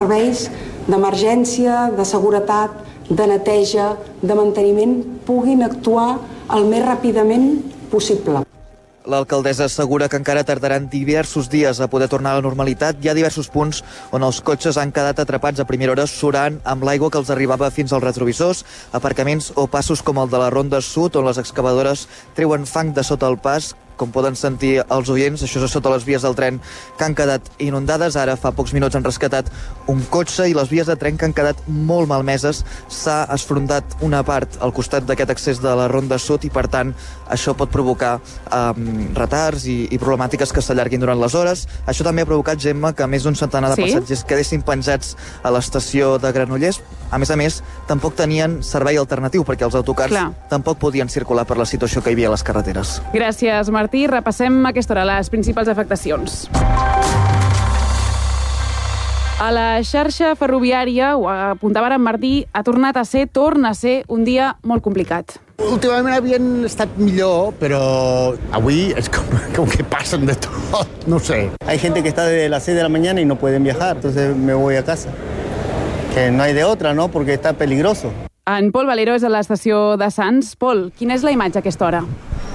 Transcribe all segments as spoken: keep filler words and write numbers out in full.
serveis d'emergència, de seguretat, de neteja, de manteniment, puguin actuar el més ràpidament possible. L'alcaldessa assegura que encara tardaran diversos dies a poder tornar a la normalitat. Hi ha diversos punts on els cotxes han quedat atrapats a primera hora surant amb l'aigua que els arribava fins als retrovisors, aparcaments o passos com el de la Ronda Sud, on les excavadores treuen fang de sota el pas. Com poden sentir els oients, això és a sota les vies del tren que han quedat inundades. Ara, fa pocs minuts, han rescatat un cotxe i les vies de tren que han quedat molt malmeses. S'ha esfrontat una part al costat d'aquest accés de la Ronda Sud i, per tant, això pot provocar um, retards i, i problemàtiques que s'allarguin durant les hores. Això també ha provocat, Gemma, que més d'un centenar de sí? passatgers quedessin penjats a l'estació de Granollers. A més a més, tampoc tenien servei alternatiu perquè els autocars Clar. tampoc podien circular per la situació que hi havia a les carreteres. Gràcies, Martí. Repassem a aquesta hora les principals afectacions. A la xarxa ferroviària, ho apuntava ara en Martí, ha tornat a ser, torna a ser, un dia molt complicat. Últimament havien estat millor, però avui és com, com que passen de tot, no sé. Hay gente que está desde las seis de la mañana y no pueden viajar, entonces me voy a casa. Que no hay de otra, ¿no? Porque está peligroso. En Pol Valero és a l'estació de Sants. Pol, quina és la imatge a aquesta hora?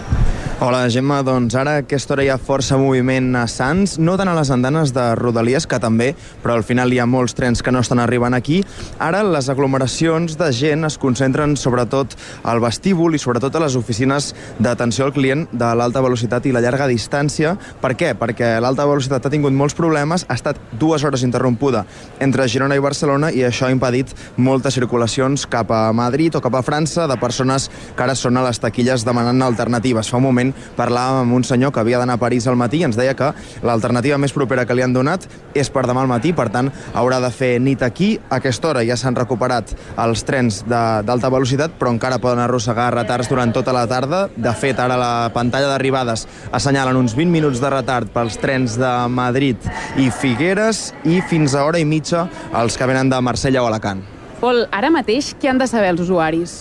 Hola, Gemma. Doncs ara a aquesta hora hi ha força moviment a Sants, no tant a les andanes de Rodalies, que també, però al final hi ha molts trens que no estan arribant aquí. Ara les aglomeracions de gent es concentren sobretot al vestíbul i sobretot a les oficines d'atenció al client de l'alta velocitat i la llarga distància. Per què? Perquè l'alta velocitat ha tingut molts problemes, ha estat dues hores interrompuda entre Girona i Barcelona i això ha impedit moltes circulacions cap a Madrid o cap a França de persones que ara són a les taquilles demanant alternatives. Fa un moment parlàvem amb un senyor que havia d'anar a París al matí i ens deia que l'alternativa més propera que li han donat és per demà al matí, per tant haurà de fer nit aquí. A aquesta hora ja s'han recuperat els trens d'alta velocitat, però encara poden arrossegar retards durant tota la tarda. De fet, ara la pantalla d'arribades assenyalen uns vint minuts de retard pels trens de Madrid i Figueres i fins a hora i mitja els que venen de Marsella o Alacant. Pol, ara mateix què han de saber els usuaris?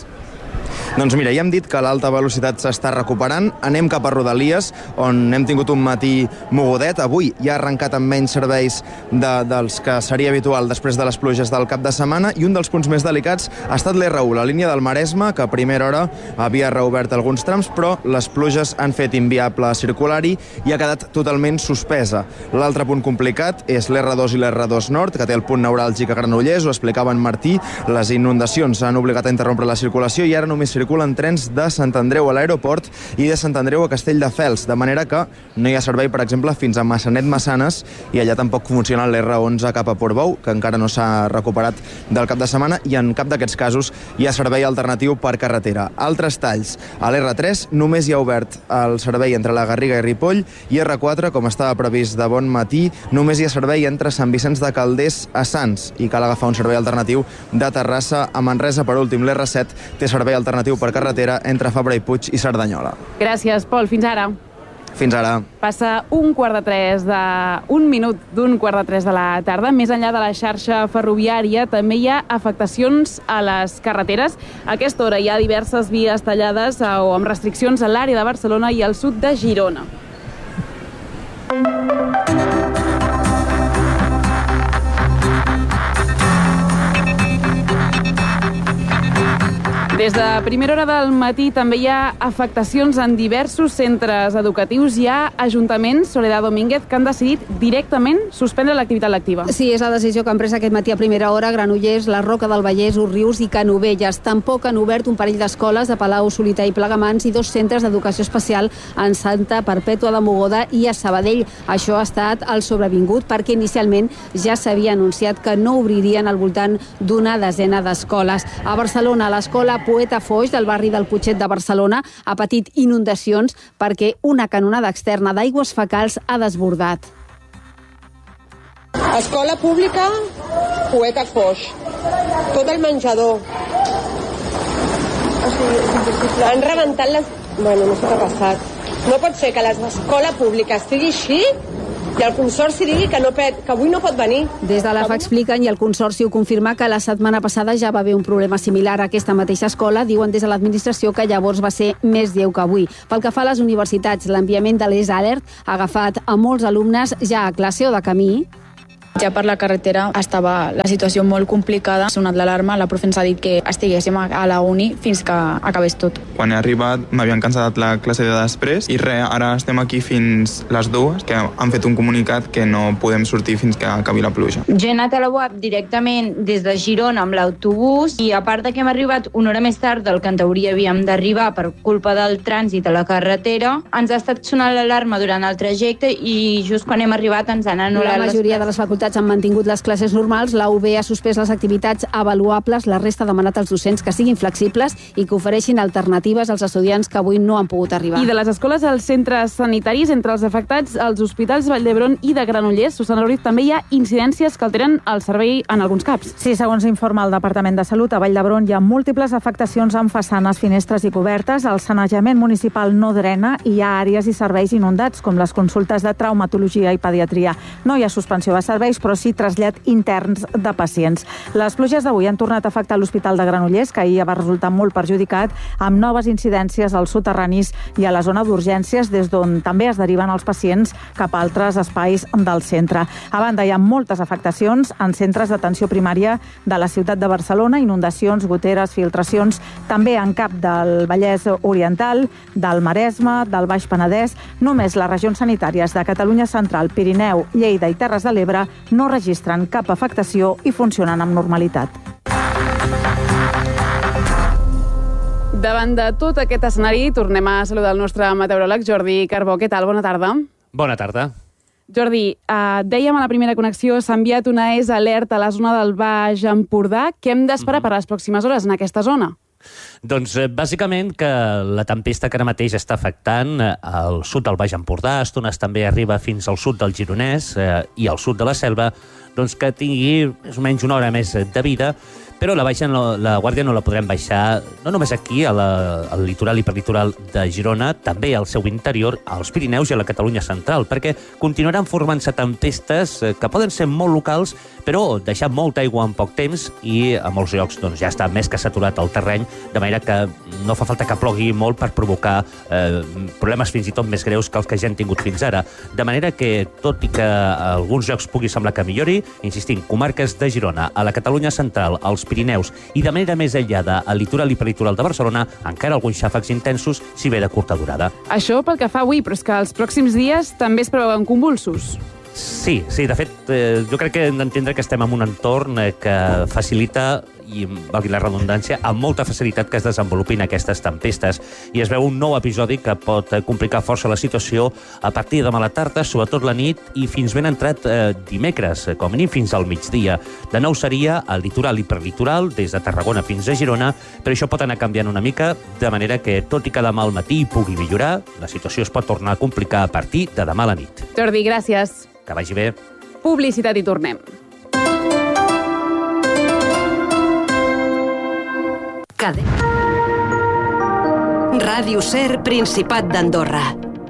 Doncs mira, ja hem dit que l'alta velocitat s'està recuperant. Anem cap a Rodalies, on hem tingut un matí mogudet. Avui ja ha arrencat amb menys serveis de, dels que seria habitual després de les pluges del cap de setmana, i un dels punts més delicats ha estat l'R u, la línia del Maresme, que a primera hora havia reobert alguns trams, però les pluges han fet inviable circular-hi i ha quedat totalment suspesa. L'altre punt complicat és l'R dos i l'R dos Nord, que té el punt neuràlgic a Granollers, ho explicava en Martí. Les inundacions han obligat a interrompre la circulació i ara només circulen trens de Sant Andreu a l'aeroport i de Sant Andreu a Castelldefels, de manera que no hi ha servei, per exemple, fins a Massanet-Massanes, i allà tampoc funciona l'R onze cap a Portbou, que encara no s'ha recuperat del cap de setmana, i en cap d'aquests casos hi ha servei alternatiu per carretera. Altres talls. A l'R tres només hi ha obert el servei entre la Garriga i Ripoll, i R quatre, com estava previst de bon matí, només hi ha servei entre Sant Vicenç de Calders a Sants, i cal agafar un servei alternatiu de Terrassa a Manresa. Per últim, l'R set té servei alternatiu per carretera entre Fabra i Puig i Cerdanyola. Gràcies, Pol. Fins ara. Fins ara. Passa un quart de tres de... un minut d'un quart de tres de la tarda. Més enllà de la xarxa ferroviària, també hi ha afectacions a les carreteres. A aquesta hora hi ha diverses vies tallades o amb restriccions a l'àrea de Barcelona i al sud de Girona. Des de primera hora del matí també hi ha afectacions en diversos centres educatius. Hi ha ajuntaments, Soledad Domínguez, que han decidit directament suspendre l'activitat lectiva. Sí, és la decisió que han pres aquest matí a primera hora Granollers, la Roca del Vallès, Òrrius i Canovelles. Tampoc han obert un parell d'escoles de Palau, Solità i Plegamans i dos centres d'educació especial en Santa Perpètua de Mogoda i a Sabadell. Això ha estat el sobrevingut perquè inicialment ja s'havia anunciat que no obririen al voltant d'una desena d'escoles. A Barcelona, l'escola Poeta Foix del barri del Putxet de Barcelona ha patit inundacions perquè una canonada externa d'aigües fecals ha desbordat. Escola pública Poeta Foix. Tot el menjador. O sigui, han rebentat les... Bueno, no sé què ha passat. No pot ser que l'escola pública estigui així i el Consorci digui que, no pet, que avui no pot venir. Des de l'A F A expliquen i el Consorci ho confirma que la setmana passada ja va haver un problema similar a aquesta mateixa escola. Diuen des de l'administració que llavors va ser més lleu que avui. Pel que fa a les universitats, l'enviament de l'Es Alert ha agafat a molts alumnes ja a classe o de camí. Ja per la carretera estava la situació molt complicada. Ha sonat l'alarma, la profe ens ha dit que estiguéssim a la uni fins que acabés tot. Quan he arribat m'havien cancel·lat la classe de després i res, ara estem aquí fins les dues, que han fet un comunicat que no podem sortir fins que acabi la pluja. Jo he anat a la U A P directament des de Girona amb l'autobús i a part de que hem arribat una hora més tard del que en teoria havíem d'arribar per culpa del trànsit a la carretera, ens ha estat sonant l'alarma durant el trajecte i just quan hem arribat ens han anul·lat la majoria de les facultats han mantingut les classes normals, la U B ha suspès les activitats avaluables, la resta ha demanat als docents que siguin flexibles i que ofereixin alternatives als estudiants que avui no han pogut arribar. I de les escoles als centres sanitaris, entre els afectats, als hospitals Vall d'Hebron i de Granollers, Susana Ruiz, també hi ha incidències que alteren el servei en alguns caps. Sí, segons informa el Departament de Salut, a Vall d'Hebron hi ha múltiples afectacions en façanes, finestres i cobertes, el sanejament municipal no drena i hi ha àrees i serveis inundats, com les consultes de traumatologia i pediatria. No hi ha suspensió de serveis, però sí trasllat interns de pacients. Les pluges d'avui han tornat a afectar l'Hospital de Granollers, que ahir va resultar molt perjudicat, amb noves incidències als soterranis i a la zona d'urgències, des d'on també es deriven els pacients cap a altres espais del centre. A banda, hi ha moltes afectacions en centres d'atenció primària de la ciutat de Barcelona, inundacions, goteres, filtracions, també en cap del Vallès Oriental, del Maresme, del Baix Penedès. Només les regions sanitàries de Catalunya Central, Pirineu, Lleida i Terres de l'Ebre no registren cap afectació i funcionen amb normalitat. Davant de tot aquest escenari, tornem a saludar el nostre meteoròleg Jordi Carbó. Què tal? Bona tarda. Bona tarda. Jordi, eh, dèiem a la primera connexió, s'ha enviat una E S alerta a la zona del Baix Empordà. Què hem d'esperar mm-hmm. per les pròximes hores en aquesta zona? Doncs eh, bàsicament que la tempesta que ara mateix està afectant eh, al sud del Baix Empordà, a estones també arriba fins al sud del Gironès eh, i al sud de la Selva, doncs que tingui més o menys una hora més de vida, però la, baixa no, la guàrdia no la podrem baixar no només aquí, a la, al litoral i perlitoral de Girona, també al seu interior, als Pirineus i a la Catalunya central, perquè continuaran formant-se tempestes eh, que poden ser molt locals, però deixar molta aigua en poc temps i a molts llocs doncs, ja està més que saturat el terreny, de manera que no fa falta que plogui molt per provocar eh, problemes fins i tot més greus que els que ja hem tingut fins ara. De manera que, tot i que a alguns llocs pugui semblar que millori, insistim, comarques de Girona, a la Catalunya central, als Pirineus i de manera més aïllada al litoral i peritoral de Barcelona, encara alguns xàfecs intensos, si bé de curta durada. Això pel que fa avui, però és que els pròxims dies també es preveuen convulsos. Sí, sí, de fet, eh, jo crec que hem d'entendre que estem en un entorn eh, que facilita, i valgui la redundància, amb molta facilitat que es desenvolupin aquestes tempestes. I es veu un nou episodi que pot eh, complicar força la situació a partir de demà a la tarda, sobretot la nit, i fins ben entrat eh, dimecres, com a mínim fins al migdia. De nou seria al litoral i perlitoral, des de Tarragona fins a Girona, però això pot anar canviant una mica, de manera que, tot i que demà al matí pugui millorar, la situació es pot tornar a complicar a partir de demà a la nit. Jordi, gràcies. Que vagi bé. Publicitat i tornem. Cade. Ràdio Ser, Principat d'Andorra.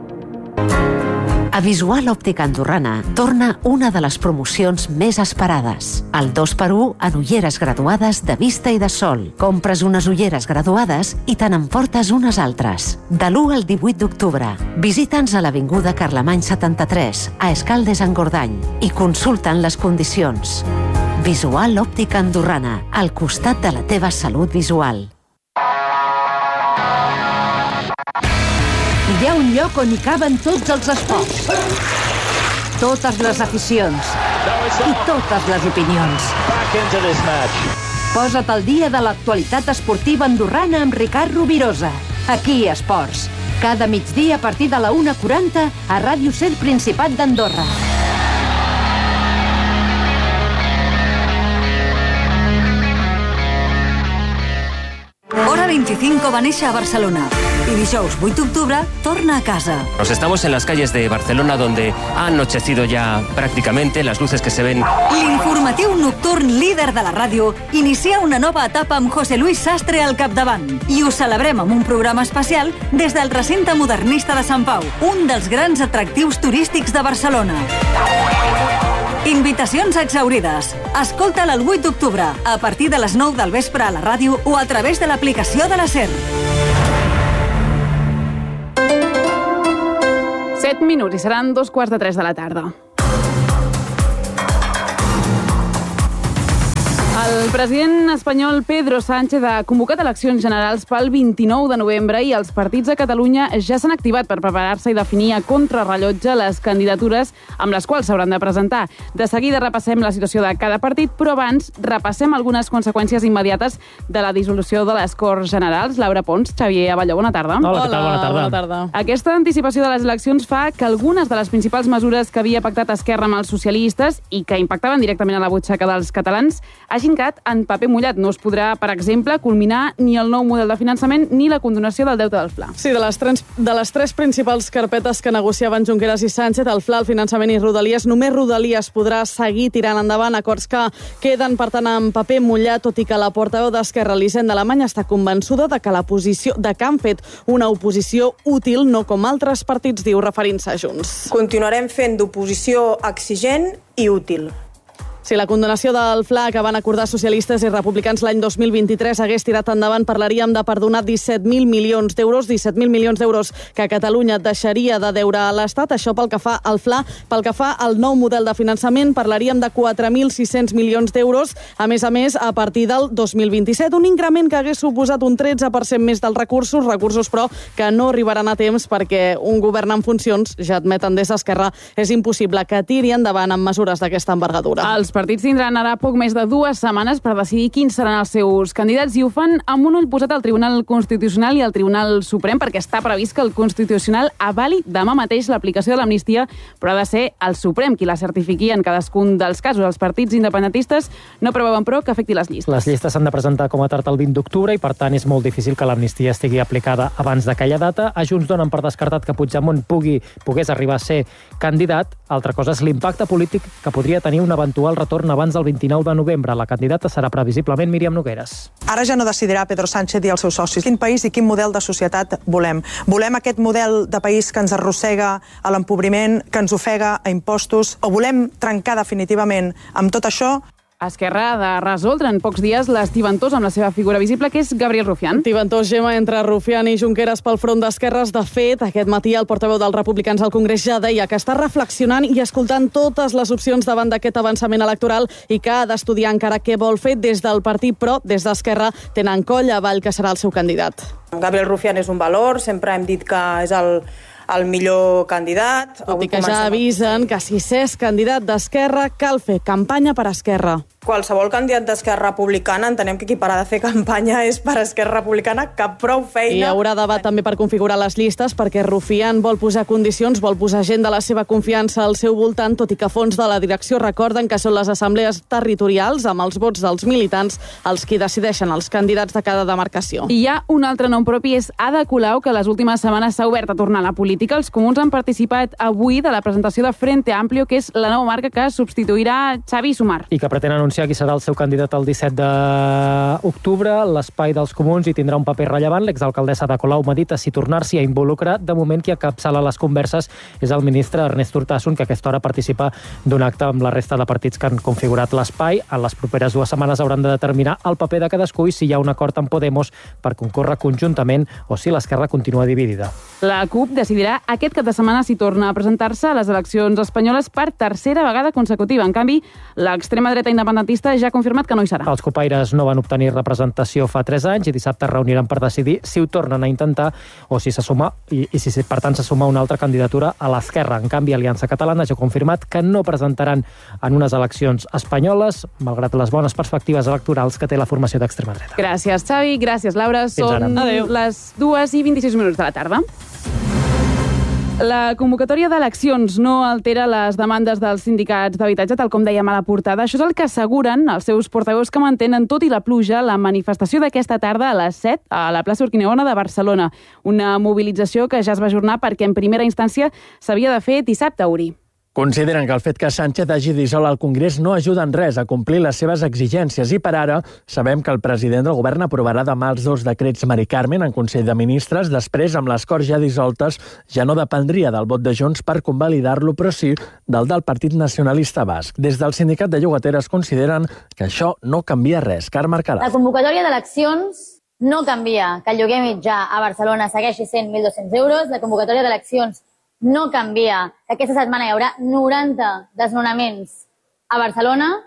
A Visual Òptica Andorrana torna una de les promocions més esperades. El dos per u en ulleres graduades de vista i de sol. Compres unes ulleres graduades i te n'emportes unes altres. De l'u al divuit d'octubre. Visita'ns a l'Avinguda Carlemany setanta-tres, a Escaldes-Engordany, i consulta'n les condicions. Visual Òptica Andorrana, al costat de la teva salut visual. Hi ha un lloc on hi caben tots els esports, totes les aficions i totes les opinions. Posa't al dia de l'actualitat esportiva andorrana amb Ricard Rovirosa, aquí a Esports. Cada migdia a partir de la una quaranta a Ràdio Ser, Principat d'Andorra. Hora veinticinco va néixer a Barcelona y dijous vuit d'octubre torna a casa. Nos estamos en las calles de Barcelona donde ha anochecido ya prácticamente, las luces que se ven. L'informatiu nocturn líder de la ràdio inicia una nova etapa amb José Luis Sastre al capdavant i ho celebrem amb un programa especial des del recinte modernista de Sant Pau, un dels grans atractius turístics de Barcelona. Invitacions exaurides. Escolta'l el vuit d'octubre, a partir de les nou del vespre a la ràdio o a través de l'aplicació de la SER. set minuts i seran dos quarts de tres de la tarda. El president espanyol Pedro Sánchez ha convocat eleccions generals pel vint-i-nou de novembre i els partits a Catalunya ja s'han activat per preparar-se i definir a contrarrellotge les candidatures amb les quals s'hauran de presentar. De seguida repassem la situació de cada partit, però abans repassem algunes conseqüències immediates de la dissolució de les Corts Generals. Laura Pons, Xavier Abelló, bona tarda. Hola, què tal? Bona tarda. Bona tarda. Aquesta anticipació de les eleccions fa que algunes de les principals mesures que havia pactat Esquerra amb els socialistes i que impactaven directament a la butxaca dels catalans hagin quedat en paper mullat. No es podrà, per exemple, culminar ni el nou model de finançament ni la condonació del deute del Fla. Sí, de les, tres, de les tres principals carpetes que negociaven Junqueras i Sánchez, el Fla, el finançament i Rodalies, només Rodalies podrà seguir tirant endavant acords que queden, per tant, en paper mullat, tot i que la portaveu d'Esquerra, Elisenda Alemany, està convençuda de que la posició de que han fet una oposició útil, no com altres partits, diu, referint-se a Junts. Continuarem fent d'oposició exigent i útil. Si la condonació del Fla que van acordar socialistes i republicans l'any dos mil vint-i-tres hagués tirat endavant, parlaríem de perdonar disset mil milions d'euros, disset mil milions d'euros que Catalunya deixaria de deure a l'Estat. Això pel que fa al Fla. Pel que fa al nou model de finançament, parlaríem de quatre mil sis-cents milions d'euros, a més a més, a partir del dos mil vint-i-set. Un increment que hagués suposat un tretze per cent més dels recursos, recursos, però, que no arribaran a temps perquè un govern en funcions, ja admeten des d'Esquerra, és impossible que tiri endavant amb mesures d'aquesta envergadura. Els partits tindran ara poc més de dues setmanes per decidir quins seran els seus candidats i ho fan amb un ull posat al Tribunal Constitucional i al Tribunal Suprem, perquè està previst que el Constitucional avali demà mateix l'aplicació de l'amnistia, però ha de ser el Suprem qui la certifiqui en cadascun dels casos. Els partits independentistes no preveuen, però, que afecti les llistes. Les llistes s'han de presentar com a tard el vint d'octubre i, per tant, és molt difícil que l'amnistia estigui aplicada abans d'aquella data. A Junts donen per descartat que Puigdemont pugui, pogués arribar a ser candidat. Altra cosa és l'impacte polític que podria tenir un eventual retorn abans del vint-i-nou de novembre. La candidata serà previsiblement Míriam Nogueres. Ara ja no decidirà Pedro Sánchez i els seus socis quin país i quin model de societat volem. Volem aquest model de país que ens arrossega a l'empobriment, que ens ofega a impostos, o volem trencar definitivament amb tot això? Esquerra ha de resoldre en pocs dies l'estibantós amb la seva figura visible, que és Gabriel Rufián. Tibantós, Gemma, entre Rufián i Junqueras pel front d'esquerres. De fet, aquest matí el portaveu dels republicans al Congrés ja deia que està reflexionant i escoltant totes les opcions davant d'aquest avançament electoral i que ha d'estudiar encara què vol fer des del partit, però des d'Esquerra tenen coll avall que serà el seu candidat. Gabriel Rufián és un valor, sempre hem dit que és el el millor candidat. Tot i que ja avisen que si s'és candidat d'Esquerra cal fer campanya per Esquerra. Qualsevol candidat d'Esquerra Republicana, entenem que qui para de fer campanya és per Esquerra Republicana, que prou feina... I hi haurà debat també per configurar les llistes, perquè Rufián vol posar condicions, vol posar gent de la seva confiança al seu voltant, tot i que fons de la direcció recorden que són les assemblees territorials, amb els vots dels militants, els qui decideixen els candidats de cada demarcació. I hi ha un altre nom propi, és Ada Colau, que les últimes setmanes s'ha obert a tornar a la política. Els comuns han participat avui de la presentació de Frente Amplio, que és la nova marca que substituirà Xavi Sumar. I que pretén anunciar qui serà el seu candidat el disset d'octubre. L'espai dels comuns hi tindrà un paper rellevant. L'exalcaldessa de Colau medita si tornar-s'hi a involucrar. De moment, qui encapçala les converses és el ministre Ernest Urtasun, que a aquesta hora participa d'un acte amb la resta de partits que han configurat l'espai. En les properes dues setmanes hauran de determinar el paper de cadascú i si hi ha un acord amb Podemos per concórrer conjuntament o si l'Esquerra continua dividida. La CUP decidirà aquest cap de setmana si torna a presentar-se a les eleccions espanyoles per tercera vegada consecutiva. En canvi, l'extrema dreta independentista ja ha confirmat que no hi serà. Els copaires no van obtenir representació fa tres anys i dissabte es reuniran per decidir si ho tornen a intentar o si se suma, i, i si per tant se suma una altra candidatura a l'Esquerra. En canvi, Aliança Catalana ja ha confirmat que no presentaran en unes eleccions espanyoles, malgrat les bones perspectives electorals que té la formació d'extrema dreta. Gràcies, Xavi. Gràcies, Laura. Fins ara. Són Adéu. les dues i vint-i-sis minuts de la tarda. La convocatòria d'eleccions no altera les demandes dels sindicats d'habitatge, tal com dèiem a la portada. Això és el que asseguren els seus portaveus, que mantenen, tot i la pluja, la manifestació d'aquesta tarda a les set a la plaça Urquineona de Barcelona. Una mobilització que ja es va ajornar perquè en primera instància s'havia de fer dissabte, Uri. Consideren que el fet que Sánchez hagi dissolt el Congrés no ajuda en res a complir les seves exigències i per ara sabem que el president del govern aprovarà demà els dos decrets Mari Carmen en Consell de Ministres. Després, amb les Corts ja dissoltes, ja no dependria del vot de Junts per convalidar-lo, però sí del del Partit Nacionalista Basc. Des del sindicat de llogateres consideren que això no canvia res. Carme Arcalà. La convocatòria d'eleccions no canvia que el lloguer mitjà a Barcelona segueixi sent mil dos-cents euros. La convocatòria d'eleccions no canvia que aquesta setmana hi haurà noranta desnonaments a Barcelona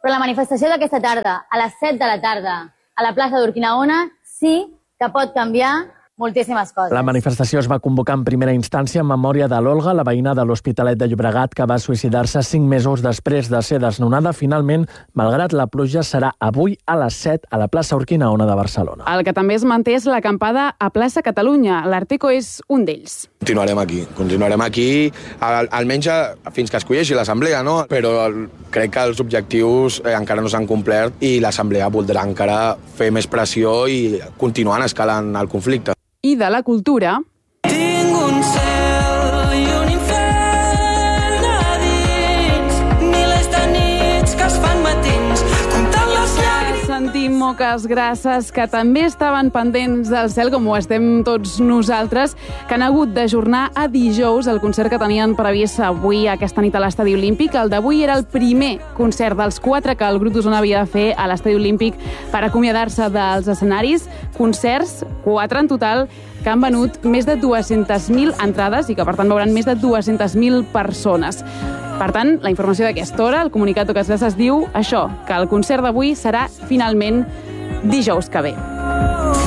però la manifestació d'aquesta tarda, a les set de la tarda, a la plaça d'Urquinaona, sí que pot canviar moltíssimes coses. La manifestació es va convocar en primera instància en memòria de l'Olga, la veïna de l'Hospitalet de Llobregat, que va suïcidar-se cinc mesos després de ser desnonada. Finalment, malgrat la pluja, serà avui a les set a la plaça Urquinaona de Barcelona. El que també es manté és l'acampada a plaça Catalunya. L'Arteco és un d'ells. Continuarem aquí, continuarem aquí, al, almenys fins que es colleixi l'assemblea, no? Però el, crec que els objectius eh, encara no s'han complert i l'assemblea voldrà encara fer més pressió i continuar escalant el conflicte. I de la cultura... Tinc un cel i un infern a dins, milers de nits que es fan matins, comptant les llàgrimes... Sentim moques grasses que també estaven pendents del cel, com ho estem tots nosaltres, que han hagut d'ajornar a dijous el concert que tenien previst avui aquesta nit a l'Estadi Olímpic. El d'avui era el primer concert dels quatre que el grup d'Osona havia de fer a l'Estadi Olímpic per acomiadar-se dels escenaris. Concerts, quatre en total, que han venut més de dues-centes mil entrades i que, per tant, veuran més de dues-centes mil persones. Per tant, la informació d'aquesta hora, el comunicat que es diu això, que el concert d'avui serà finalment dijous que ve.